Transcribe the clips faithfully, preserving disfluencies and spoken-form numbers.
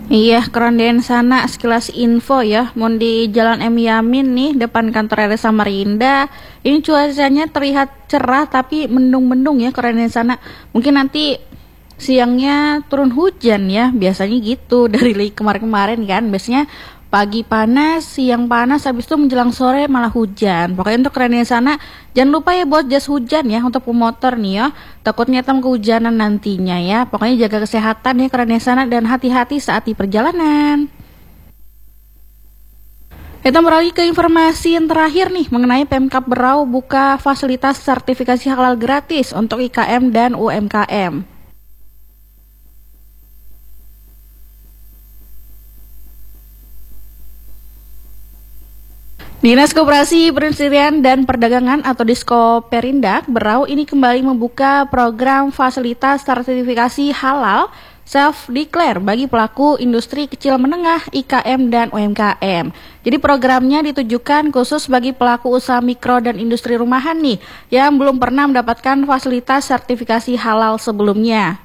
Iya, keren deh sana sekilas info ya. Mau di Jalan M Yamin nih, depan kantor R S Samarinda. Ini cuacanya terlihat cerah tapi mendung-mendung ya, keren deh sana. Mungkin nanti siangnya turun hujan ya, biasanya gitu dari li- kemarin-kemarin kan. Biasanya pagi panas, siang panas, habis itu menjelang sore malah hujan. Pokoknya untuk keren deh sana, jangan lupa ya buat jas hujan ya untuk pemotor nih ya. Takutnya tam kehujanan nantinya ya. Pokoknya jaga kesehatan ya keren deh sana dan hati-hati saat di perjalanan. Kita beralih ke informasi yang terakhir nih mengenai Pemkab Berau buka fasilitas sertifikasi halal gratis untuk I K M dan U M K M. Dinas Koperasi Perindustrian dan Perdagangan atau Diskoperindak Berau ini kembali membuka program fasilitas sertifikasi halal self-declare bagi pelaku industri kecil menengah, I K M dan U M K M. Jadi programnya ditujukan khusus bagi pelaku usaha mikro dan industri rumahan nih yang belum pernah mendapatkan fasilitas sertifikasi halal sebelumnya.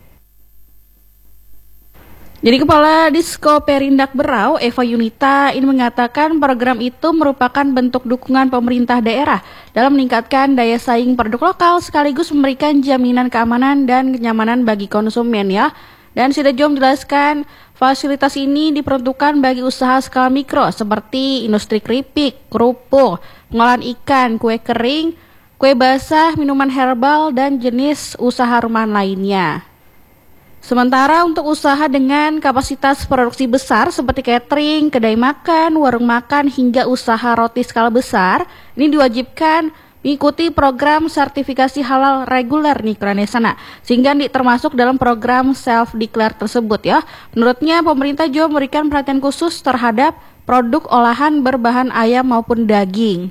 Jadi Kepala Diskoperindak Berau, Eva Yunita, ini mengatakan program itu merupakan bentuk dukungan pemerintah daerah dalam meningkatkan daya saing produk lokal sekaligus memberikan jaminan keamanan dan kenyamanan bagi konsumen ya. Dan Sidajom menjelaskan fasilitas ini diperuntukkan bagi usaha skala mikro seperti industri keripik, kerupuk, pengolahan ikan, kue kering, kue basah, minuman herbal, dan jenis usaha rumahan lainnya. Sementara untuk usaha dengan kapasitas produksi besar seperti catering, kedai makan, warung makan, hingga usaha roti skala besar, ini diwajibkan mengikuti program sertifikasi halal reguler nih keren sana, sehingga di, termasuk dalam program self-declare tersebut ya. Menurutnya pemerintah juga memberikan perhatian khusus terhadap produk olahan berbahan ayam maupun daging.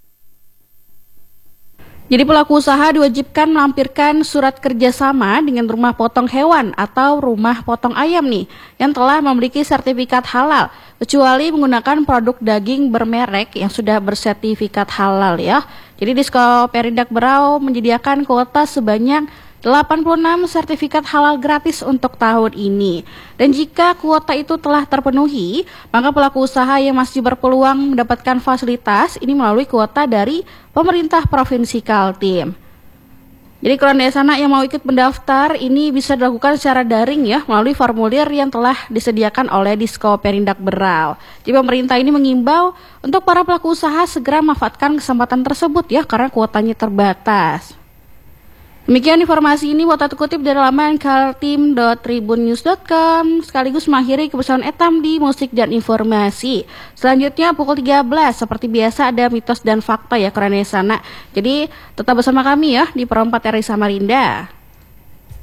Jadi pelaku usaha diwajibkan melampirkan surat kerjasama dengan rumah potong hewan atau rumah potong ayam nih yang telah memiliki sertifikat halal, kecuali menggunakan produk daging bermerek yang sudah bersertifikat halal ya. Jadi Diskoperindak Berau menyediakan kuota sebanyak delapan puluh enam sertifikat halal gratis untuk tahun ini. Dan jika kuota itu telah terpenuhi, maka pelaku usaha yang masih berpeluang mendapatkan fasilitas ini melalui kuota dari pemerintah Provinsi Kaltim. Jadi kalau Anda sana yang mau ikut mendaftar, ini bisa dilakukan secara daring ya, melalui formulir yang telah disediakan oleh Diskoperindak Berau. Jadi pemerintah ini mengimbau untuk para pelaku usaha segera memanfaatkan kesempatan tersebut ya, karena kuotanya terbatas. Demikian informasi ini buat kutip dari laman kaltim dot tribunnews dot com sekaligus mengakhiri kebesaran etam di musik dan informasi. Selanjutnya pukul tiga belas seperti biasa ada mitos dan fakta ya keren sana. Jadi tetap bersama kami ya di Perempat R I Samarinda.